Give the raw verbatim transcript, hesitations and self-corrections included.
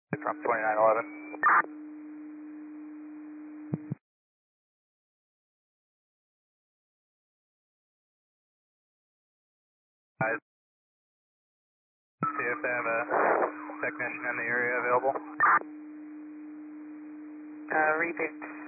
from twenty-nine eleven. Guys, see if they have a technician in the area available. Uh, repeat.